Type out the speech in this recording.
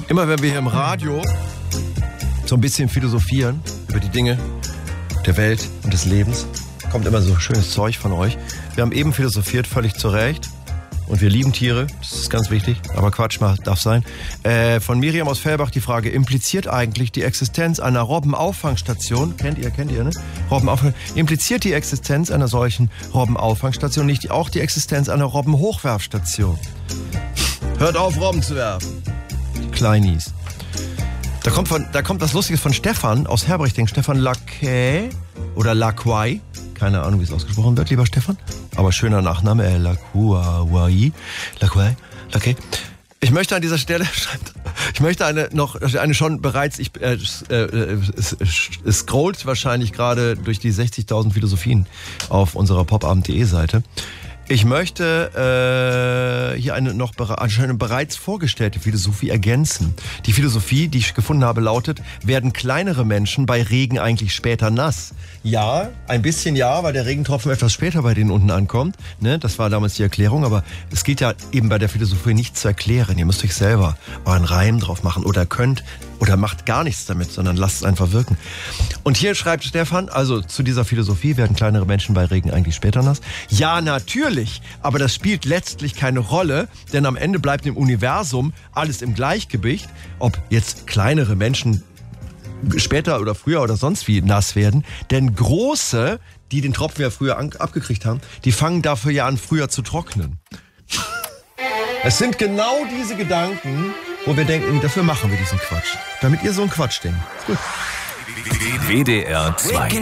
Immer wenn wir hier im Radio so ein bisschen philosophieren über die Dinge der Welt und des Lebens, kommt immer so schönes Zeug von euch. Wir haben eben philosophiert, völlig zu Recht. Und wir lieben Tiere, das ist ganz wichtig, aber Quatsch darf sein. Von Miriam aus Fellbach die Frage, impliziert eigentlich die Existenz einer Robbenauffangstation, kennt ihr, ne? Impliziert die Existenz einer solchen Robbenauffangstation nicht auch die Existenz einer Robbenhochwerfstation? Hört auf, Robben zu werfen. Die Kleinis. Da kommt was Lustiges von Stefan aus Herbrichting. Stefan Lacquet oder Lacquai. Keine Ahnung, wie es ausgesprochen wird, lieber Stefan. Aber schöner Nachname, Lacquai. Ich möchte an dieser Stelle, eine schon bereits, es scrollt wahrscheinlich gerade durch die 60.000 Philosophien auf unserer popabend.de Seite. Ich möchte hier eine bereits vorgestellte Philosophie ergänzen. Die Philosophie, die ich gefunden habe, lautet: Werden kleinere Menschen bei Regen eigentlich später nass? Ja, ein bisschen ja, weil der Regentropfen etwas später bei denen unten ankommt. Ne? Das war damals die Erklärung, aber es geht ja eben bei der Philosophie nicht zu erklären. Ihr müsst euch selber euren Reim drauf machen oder könnt oder macht gar nichts damit, sondern lasst es einfach wirken. Und hier schreibt Stefan, also zu dieser Philosophie: Werden kleinere Menschen bei Regen eigentlich später nass? Ja, natürlich, aber das spielt letztlich keine Rolle, denn am Ende bleibt im Universum alles im Gleichgewicht. Ob jetzt kleinere Menschen später oder früher oder sonst wie nass werden, denn große, die den Tropfen ja früher abgekriegt haben, die fangen dafür ja an, früher zu trocknen. Es sind genau diese Gedanken, wo wir denken, dafür machen wir diesen Quatsch. Damit ihr so einen Quatsch denkt. Gut. WDR 2